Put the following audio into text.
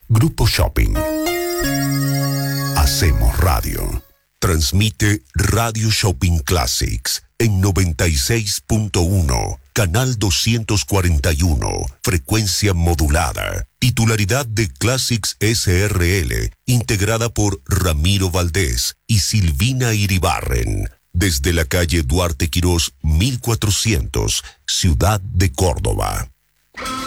Grupo Shopping. Hacemos radio. Transmite Radio Shopping Classics en 96.1, canal 241, frecuencia modulada. Titularidad de Classics SRL, integrada por Ramiro Valdés y Silvina Iribarren. Desde la calle Duarte Quirós, 1400, Ciudad de Córdoba.